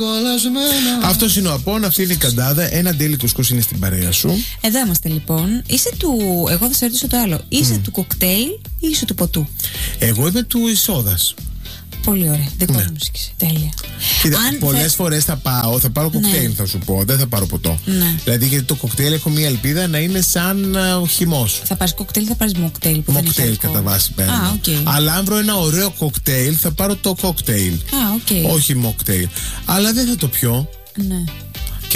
Αυτός είναι ο Απόν, αυτή είναι η Καντάδα. Ένα ντέλι κουσκούς είναι στην παρέα σου. Εδώ είμαστε λοιπόν. Είσαι του. Εγώ θα σε ρωτήσω το άλλο. Είσαι του κοκτέιλ ή είσαι του ποτού? Εγώ είμαι του εισόδας. Πολύ ωραία. Δικό μου μουσική. Τέλεια. Κοίτα, πολλές φορές θα πάρω κοκτέιλ, θα σου πω. Δεν θα πάρω ποτό. Ναι. Δηλαδή, γιατί το κοκτέιλ έχω μια ελπίδα να είναι σαν χυμός. Θα πάρεις κοκτέιλ, θα πάρεις μοκτέιλ. Μοκτέιλ κατά βάση παίρνω. Okay. Αλλά αν βρω ένα ωραίο κοκτέιλ, θα πάρω το κοκτέιλ. Okay. Όχι μοκτέιλ. Αλλά δεν θα το πιω. Ναι.